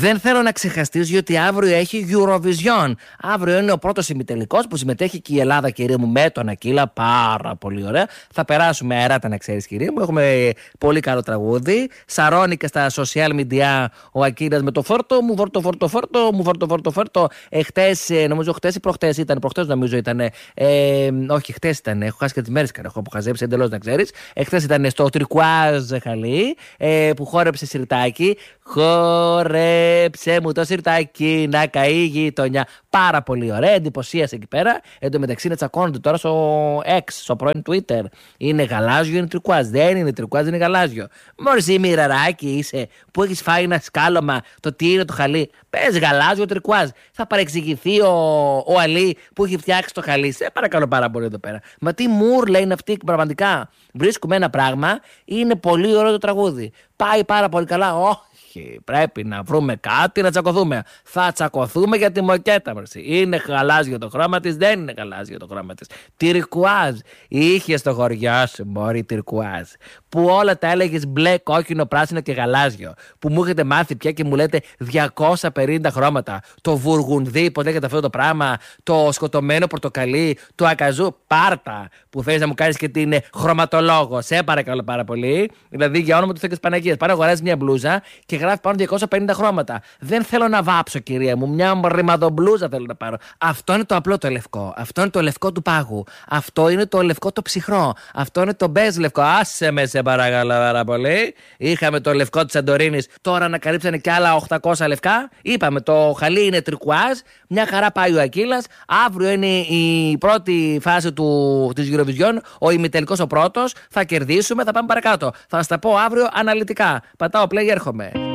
Δεν θέλω να ξεχαστείς, γιατί αύριο έχει Eurovision. Αύριο είναι ο πρώτος ημιτελικός που συμμετέχει και η Ελλάδα, κυρία μου, με τον Ακύλα. Πάρα πολύ ωραία. Θα περάσουμε αεράτα, να ξέρεις, κυρία μου. Έχουμε πολύ καλό τραγούδι. Σαρώνει και στα social media ο Ακύλας με το φόρτο μου, φόρτο. Εχθές, νομίζω χτες ή προχτές ήταν. Προχτές νομίζω ήταν. Όχι, χτες ήταν. Έχω χάσει και τις μέρες, έχω αποχαζέψει εντελώς, να ξέρεις. Εχθές ήταν στο Τρικουάζ Χαλί που χόρεψε σιρτάκι. Χόρεψε μου το σιρτάκι να καεί η γειτονιά. Πάρα πολύ ωραία, εντυπωσίασε εκεί πέρα. Εν τω μεταξύ να τσακώνονται τώρα στο X, στο πρώην Twitter. Είναι γαλάζιο, είναι τρικουάζ. Δεν είναι τρικουάζ, είναι γαλάζιο. Μόλις η μοιραράκι είσαι που έχεις φάει ένα σκάλωμα το τι είναι το χαλί. Πες γαλάζιο, τρικουάζ. Θα παρεξηγηθεί ο Αλή που έχει φτιάξει το χαλί. Σε παρακαλώ πάρα πολύ εδώ πέρα. Μα τι μουρλα είναι αυτή πραγματικά. Βρίσκουμε ένα πράγμα, είναι πολύ ωραίο το τραγούδι. Πάει πάρα πολύ καλά. Πρέπει να βρούμε κάτι να τσακωθούμε. Θα τσακωθούμε για τη μοκέτα μας. Είναι γαλάζιο το χρώμα της, δεν είναι γαλάζιο το χρώμα της. Τυρκουάζ. Είχε στο χωριό σου, μωρή τυρκουάζ. Που όλα τα έλεγες μπλε, κόκκινο, πράσινο και γαλάζιο. Που μου έχετε μάθει πια και μου λέτε 250 χρώματα. Το βουργουνδί, πώς λέγεται αυτό το πράγμα. Το σκοτωμένο πορτοκαλί, το ακαζού. Πάρτα που θέλεις να μου κάνεις και την χρωματολόγο. Σε παρακαλώ πάρα πολύ. Δηλαδή για όνομα του Θεού και της Παναγίας. Πάνε να αγοράσεις μια μπλούζα και γράφει πάνω 250 χρώματα. Δεν θέλω να βάψω, κυρία μου. Μια ρημαδομπλούζα θέλω να πάρω. Αυτό είναι το απλό το λευκό. Αυτό είναι το λευκό του πάγου. Αυτό είναι το λευκό το ψυχρό. Αυτό είναι το μπέζ λευκό. Άσε με, σε παρακαλώ πάρα πολύ. Είχαμε το λευκό της Σαντορίνης. Τώρα ανακαλύψανε κι άλλα 800 λευκά. Είπαμε το χαλί είναι τρικουάζ. Μια χαρά πάει ο Ακύλας. Αύριο είναι η πρώτη φάση της Eurovision. Ο ημιτελικός ο πρώτος. Θα κερδίσουμε, θα πάμε παρακάτω. Θα σας τα πω αύριο αναλυτικά. Πατάω play, έρχομαι.